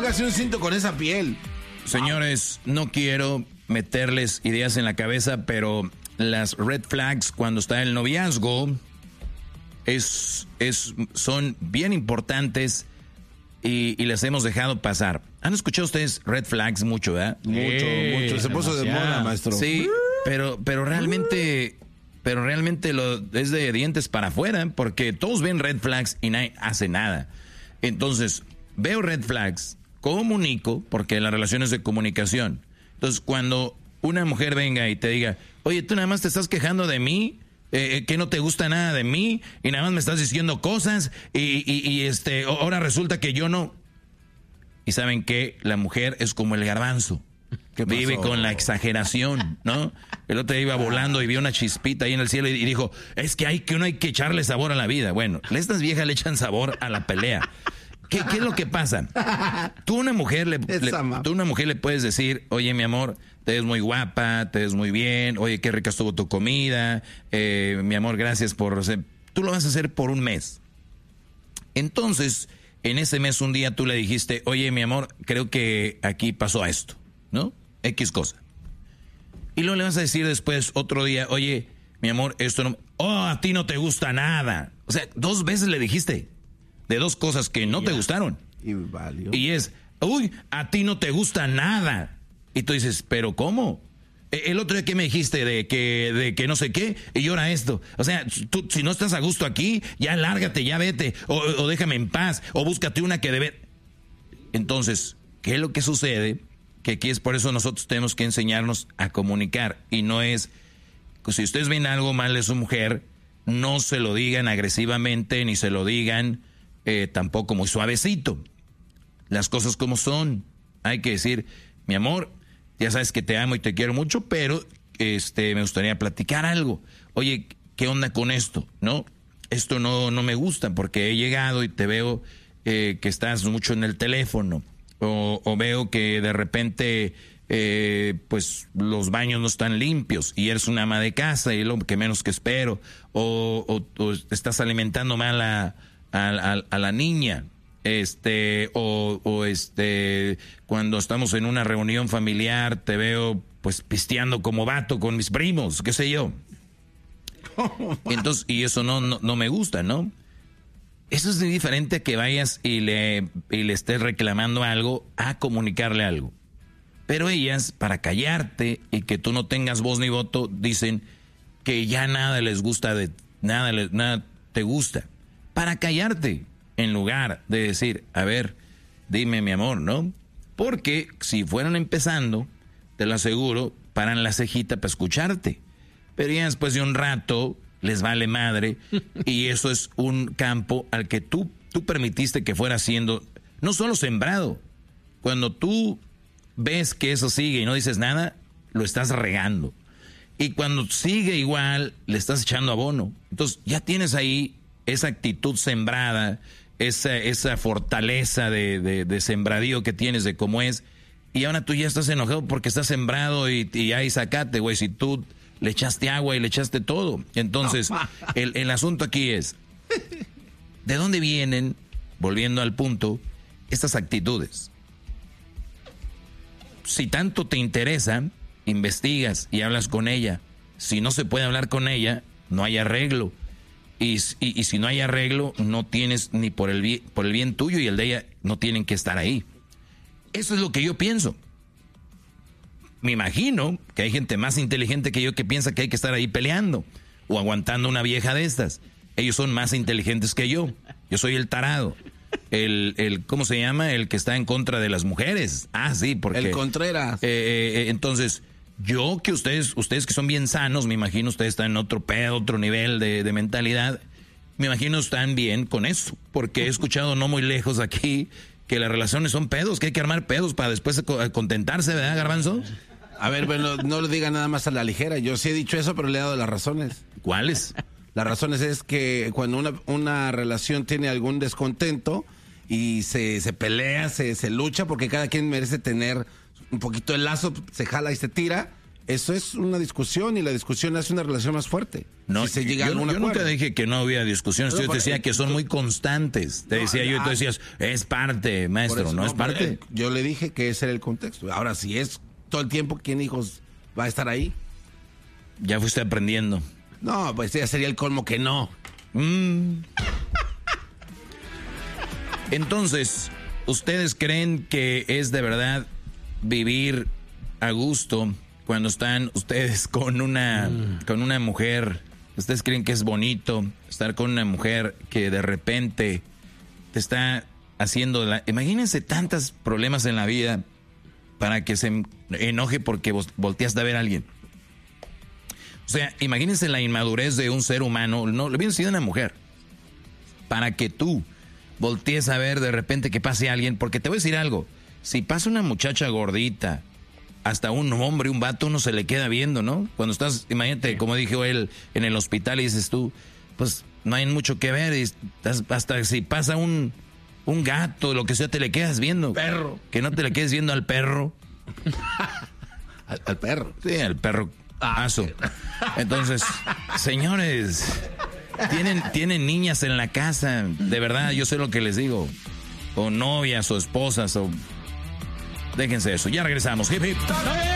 póngase un cinto con esa piel. Señores, no quiero meterles ideas en la cabeza, pero las red flags cuando está el noviazgo son bien importantes y las hemos dejado pasar. ¿Han escuchado ustedes red flags mucho, verdad? Mucho. Se puso de moda, maestro. Sí, pero realmente es de dientes para afuera, porque todos ven red flags y nadie hace nada. Entonces, veo red flags, comunico, porque la relación es de comunicación. Entonces, cuando una mujer venga y te diga, oye, tú nada más te estás quejando de mí, que no te gusta nada de mí, y nada más me estás diciendo cosas, y ahora resulta que yo no. Y saben que la mujer es como el garbanzo. Vive con la exageración, ¿no? El otro día iba volando y vio una chispita ahí en el cielo y dijo, es que uno hay que echarle sabor a la vida. Bueno, estas viejas le echan sabor a la pelea. ¿Qué es lo que pasa? Tú a una mujer le puedes decir, oye, mi amor, te ves muy guapa, te ves muy bien, oye, qué rica estuvo tu comida, mi amor, gracias por... Tú lo vas a hacer por un mes. Entonces, en ese mes un día tú le dijiste, oye, mi amor, creo que aquí pasó esto, ¿no? X cosa. Y luego le vas a decir después, otro día, oye, mi amor, esto no... Oh, a ti no te gusta nada. O sea, 2 veces le dijiste de 2 cosas que no te gustaron. Y es, uy, a ti no te gusta nada. Y tú dices, ¿pero cómo? El otro día que me dijiste de que no sé qué, y ahora esto. O sea, tú, si no estás a gusto aquí, ya lárgate, ya vete, o déjame en paz, o búscate una que debe... Entonces, ¿qué es lo que sucede? Que aquí es por eso nosotros tenemos que enseñarnos a comunicar. Y no es, si ustedes ven algo mal de su mujer, no se lo digan agresivamente, ni se lo digan tampoco muy suavecito. Las cosas como son. Hay que decir, mi amor, ya sabes que te amo y te quiero mucho, pero me gustaría platicar algo. Oye, ¿qué onda con esto? ¿No? Esto no me gusta porque he llegado y te veo que estás mucho en el teléfono. O veo que de repente pues los baños no están limpios y eres una ama de casa y es lo que menos que espero. O estás alimentando mal a la niña. Cuando estamos en una reunión familiar te veo pues pisteando como vato con mis primos, qué sé yo. Entonces, y eso no me gusta, ¿no? Eso es diferente a que vayas y le estés reclamando algo a comunicarle algo. Pero ellas, para callarte y que tú no tengas voz ni voto, dicen que ya nada les gusta, nada te gusta. Para callarte, en lugar de decir, a ver, dime mi amor, ¿no? Porque si fueran empezando, te lo aseguro, paran la cejita para escucharte. Pero ya después de un rato les vale madre, y eso es un campo al que tú permitiste que fuera siendo, no solo sembrado, cuando tú ves que eso sigue y no dices nada, lo estás regando, y cuando sigue igual, le estás echando abono. Entonces ya tienes ahí esa actitud sembrada, esa fortaleza de sembradío que tienes de cómo es, y ahora tú ya estás enojado porque estás sembrado y ahí sacate, güey, si tú le echaste agua y le echaste todo. Entonces, el asunto aquí es, ¿de dónde vienen, volviendo al punto, estas actitudes? Si tanto te interesa, investigas y hablas con ella. Si no se puede hablar con ella, no hay arreglo. Y si no hay arreglo, no tienes ni por el bien tuyo y el de ella, no tienen que estar ahí. Eso es lo que yo pienso. Me imagino que hay gente más inteligente que yo que piensa que hay que estar ahí peleando o aguantando una vieja de estas. Ellos son más inteligentes que yo. Yo soy el tarado. ¿Cómo se llama? El que está en contra de las mujeres. Ah, sí, porque... El Contreras. Entonces, yo que ustedes que son bien sanos, me imagino ustedes están en otro pedo, otro nivel de mentalidad. Me imagino están bien con eso, porque he escuchado no muy lejos aquí que las relaciones son pedos, que hay que armar pedos para después contentarse, ¿verdad, Garbanzo? A ver, bueno, no lo diga nada más a la ligera. Yo sí he dicho eso, pero le he dado las razones. ¿Cuáles? Las razones es que cuando una relación tiene algún descontento y se pelea, se lucha, porque cada quien merece tener un poquito de lazo, se jala y se tira. Eso es una discusión y la discusión hace una relación más fuerte. No, si se llega yo nunca dije que no había discusiones, yo te decía que son muy constantes. Te decía yo y tú decías, es parte, maestro, no es parte. Yo le dije que ese era el contexto. Ahora, si es todo el tiempo, ¿quién hijos va a estar ahí? Ya fuiste aprendiendo. No, pues ya sería el colmo que no. Entonces, ¿ustedes creen que es de verdad vivir a gusto cuando están ustedes con una mujer? ¿Ustedes creen que es bonito estar con una mujer que de repente te está haciendo Imagínense tantos problemas en la vida para que se enoje porque volteaste a ver a alguien. O sea, imagínense la inmadurez de un ser humano, no, le hubiera sido una mujer, para que tú voltees a ver de repente que pase alguien, porque te voy a decir algo, si pasa una muchacha gordita, hasta un hombre, un vato, uno se le queda viendo, ¿no? Cuando estás, imagínate, como dijo él, en el hospital y dices tú, pues no hay mucho que ver, y hasta si pasa un gato, lo que sea, te le quedas viendo. Perro. Que no te le quedes viendo al perro. al perro. Sí, al perro. Entonces, señores, tienen niñas en la casa, de verdad, yo sé lo que les digo, o novias o esposas, o déjense eso. Ya regresamos. Hip, hip.